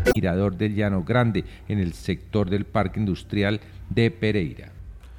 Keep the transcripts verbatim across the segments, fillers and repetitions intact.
Mirador del Llano Grande, en el sector del Parque Industrial de Pereira.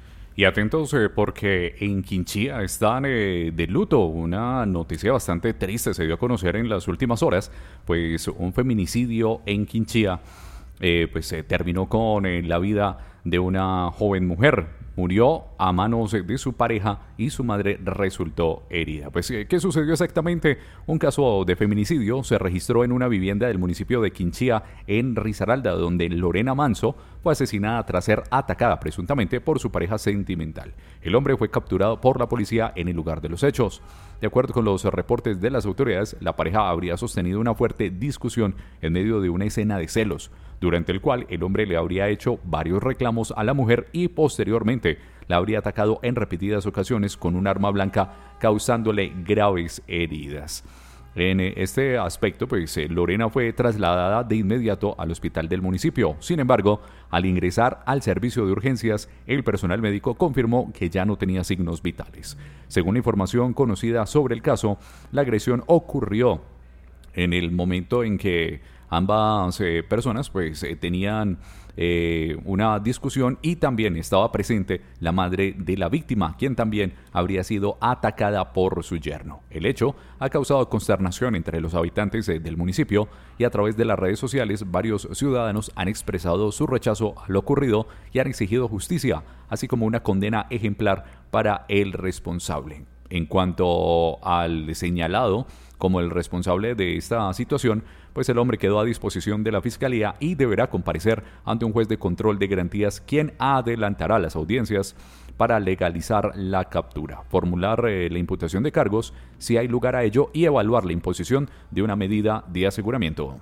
Y atentos eh, porque en Quinchía están eh, de luto. Una noticia bastante triste se dio a conocer en las últimas horas, pues un feminicidio en Quinchía eh, pues eh, terminó con eh, la vida de una joven mujer. Murió a manos de su pareja y su madre resultó herida. Pues, ¿qué sucedió exactamente? Un caso de feminicidio se registró en una vivienda del municipio de Quinchía, en Risaralda, donde Lorena Manso fue asesinada tras ser atacada presuntamente por su pareja sentimental. El hombre fue capturado por la policía en el lugar de los hechos. De acuerdo con los reportes de las autoridades, la pareja habría sostenido una fuerte discusión en medio de una escena de celos, durante el cual el hombre le habría hecho varios reclamos a la mujer y posteriormente la habría atacado en repetidas ocasiones con un arma blanca, causándole graves heridas. En este aspecto, pues Lorena fue trasladada de inmediato al hospital del municipio. Sin embargo, al ingresar al servicio de urgencias, el personal médico confirmó que ya no tenía signos vitales. Según la información conocida sobre el caso, la agresión ocurrió en el momento en que ambas eh, personas pues eh, tenían eh, una discusión, y también estaba presente la madre de la víctima, quien también habría sido atacada por su yerno. El hecho ha causado consternación entre los habitantes eh, del municipio, y a través de las redes sociales varios ciudadanos han expresado su rechazo a lo ocurrido y han exigido justicia, así como una condena ejemplar para el responsable. En cuanto al señalado como el responsable de esta situación, pues el hombre quedó a disposición de la Fiscalía y deberá comparecer ante un juez de control de garantías, quien adelantará las audiencias para legalizar la captura, formular eh, la imputación de cargos si hay lugar a ello y evaluar la imposición de una medida de aseguramiento.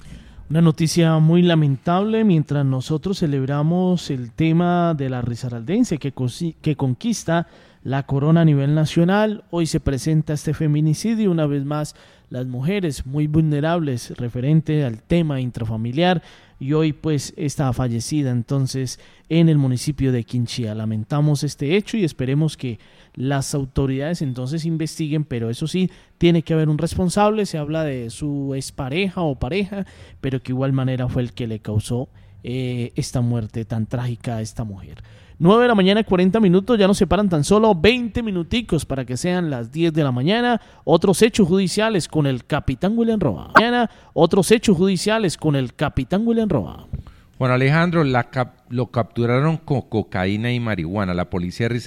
Una noticia muy lamentable mientras nosotros celebramos el tema de la risaraldense que, que conquista la corona a nivel nacional. Hoy se presenta este feminicidio, una vez más las mujeres muy vulnerables referente al tema intrafamiliar, y hoy pues está fallecida entonces en el municipio de Quinchía. Lamentamos este hecho y esperemos que las autoridades entonces investiguen, pero eso sí, tiene que haber un responsable. Se habla de su expareja o pareja, pero que igual manera fue el que le causó eh, esta muerte tan trágica a esta mujer. nueve de la mañana, cuarenta minutos, ya nos separan tan solo veinte minuticos para que sean las diez de la mañana. Otros hechos judiciales con el capitán William Roa. Mañana, otros hechos judiciales con el capitán William Roa. Juan Alejandro, la cap- lo capturaron con cocaína y marihuana. La policía